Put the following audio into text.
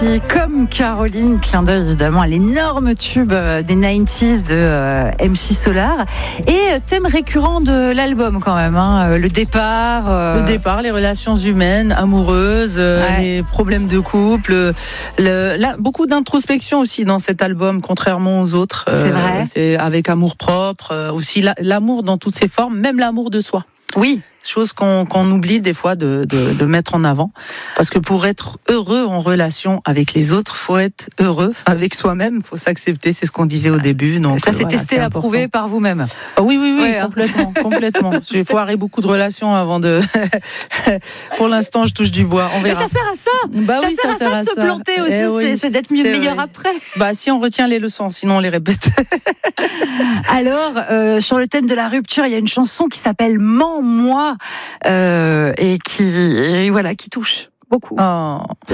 Et comme Caroline, clin d'œil évidemment à l'énorme tube des 90s de MC Solar. Et thème récurrent de l'album quand même, hein, le départ. Le départ, les relations humaines, amoureuses, les problèmes de couple. Beaucoup d'introspection aussi dans cet album, contrairement aux autres. C'est vrai. C'est avec amour propre, aussi l'amour dans toutes ses formes, même l'amour de soi. Oui. Chose qu'on oublie des fois de mettre en avant. Parce que pour être heureux en relation avec les autres, faut être heureux avec soi-même, faut s'accepter, c'est ce qu'on disait au début. Donc, ça s'est testé, approuvé par vous-même. Ah oui, Ouais, complètement. J'ai foiré beaucoup de relations avant de... Pour l'instant, je touche du bois, on verra. Mais ça sert à ça. Bah ça oui, sert à ça de se planter aussi, c'est d'être meilleur après. Bah si on retient les leçons, sinon on les répète. Alors, sur le thème de la rupture, il y a une chanson qui s'appelle Mens-moi et qui touche beaucoup. Oh.